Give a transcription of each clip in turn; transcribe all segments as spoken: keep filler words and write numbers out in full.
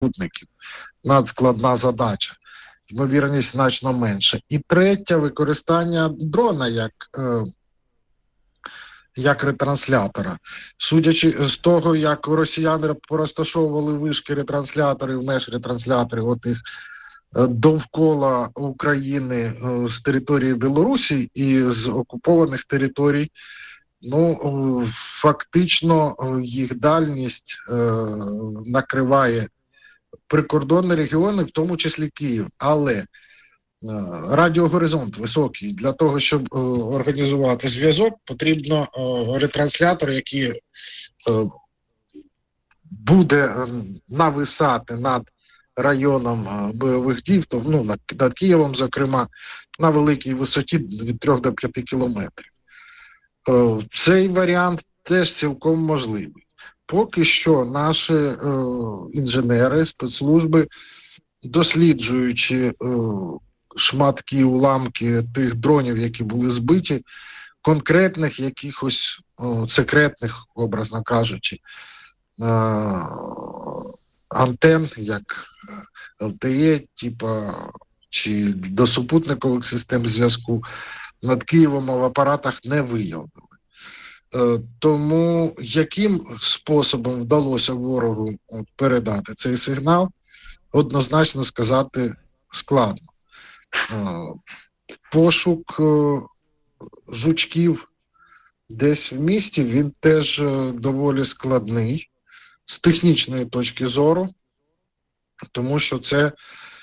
супутників. Надскладна задача. Ймовірність значно менша. І третє, використання дрона як, е, як ретранслятора. Судячи з того, як росіяни порозташовували вишки ретрансляторів, межретрансляторів, от їх довкола України з території Білорусі і з окупованих територій, ну, фактично їх дальність е, накриває прикордонні регіони, в тому числі Київ. Але е, радіогоризонт високий. Для того, щоб е, організувати зв'язок, потрібно е, ретранслятор, який е, буде нависати над районом бойових дій, то, ну, над, над Києвом, зокрема, на великій висоті від трьох до п'яти кілометрів. Е, цей варіант теж цілком можливий. Поки що наші е, інженери, спецслужби, досліджуючи е, шматки, уламки тих дронів, які були збиті, конкретних якихось е, секретних, образно кажучи, е, антен, як ел те е, типа, чи до супутникових систем зв'язку, над Києвом в апаратах не виявили. Тому яким способом вдалося ворогу передати цей сигнал, однозначно сказати складно. Пошук жучків десь в місті, він теж доволі складний з технічної точки зору, тому що це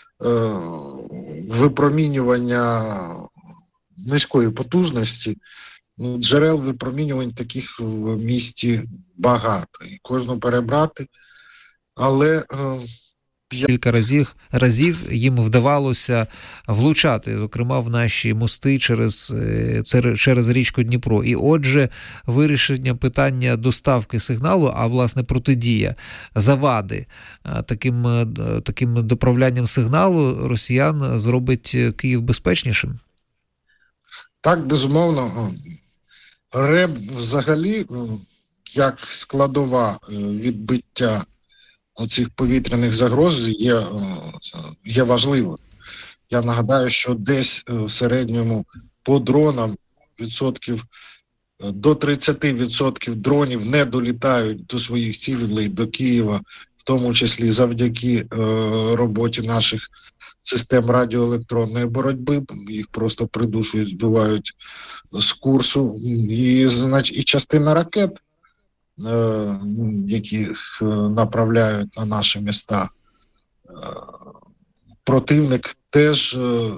випромінювання низької потужності. Джерел випромінювань таких в місті багато. І кожну перебрати. Але е, кілька разів, разів їм вдавалося влучати, зокрема в наші мости через, через річку Дніпро. І отже, вирішення питання доставки сигналу, а власне протидія, завади таким, таким доправлянням сигналу росіян зробить Київ безпечнішим? Так, безумовно. РЕБ взагалі, як складова відбиття оцих повітряних загроз, є, є важливою. Я нагадаю, що десь в середньому по дронам відсотків до тридцять відсотків дронів не долітають до своїх цілей, до Києва, в тому числі завдяки е, роботі наших систем радіоелектронної боротьби. Їх просто придушують, збивають з курсу. І, значить, і частина ракет, е, яких направляють на наші міста, е, противник теж, е,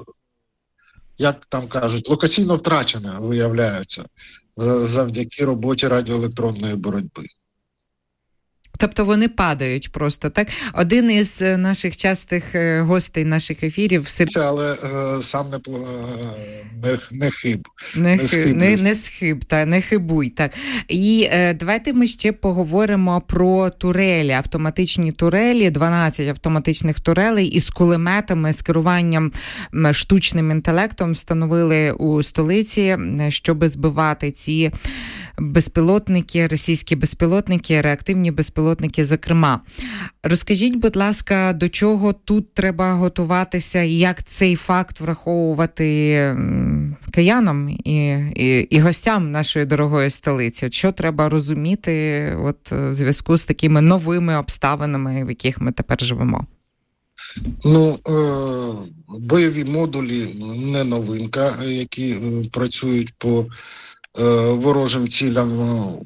як там кажуть, локаційно втрачена, виявляються, завдяки роботі радіоелектронної боротьби. Тобто вони падають просто, так? Один із наших частих гостей наших ефірів... Це, але е, сам не, не, не хиб. Не, не, хиб, не, не схиб, та, не хибуй, так. І е, давайте ми ще поговоримо про турелі, автоматичні турелі, дванадцять автоматичних турелей із кулеметами, з керуванням штучним інтелектом встановили у столиці, щоб збивати ці безпілотники, російські безпілотники, реактивні безпілотники, зокрема. Розкажіть, будь ласка, до чого тут треба готуватися і як цей факт враховувати киянам і, і, і гостям нашої дорогої столиці? Що треба розуміти от, в зв'язку з такими новими обставинами, в яких ми тепер живемо? Ну, е- бойові модулі не новинка, які працюють по ворожим цілям